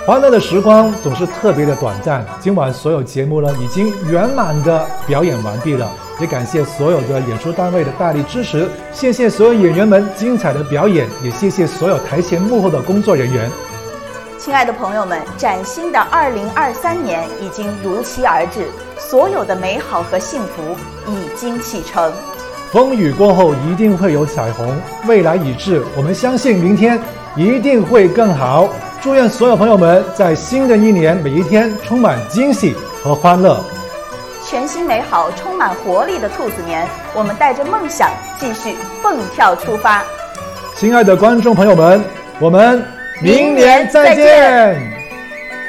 欢乐的时光总是特别的短暂，今晚所有节目呢已经圆满的表演完毕了，也感谢所有的演出单位的大力支持，谢谢所有演员们精彩的表演，也谢谢所有台前幕后的工作人员。 亲爱的朋友们，崭新的2023年已经如期而至，所有的美好和幸福已经启程。 风雨过后一定会有彩虹，未来已至，我们相信明天一定会更好。祝愿所有朋友们在新的一年每一天充满惊喜和欢乐。 全新美好充满活力的兔子年，我们带着梦想继续蹦跳出发。 亲爱的观众朋友们，我们明年再见。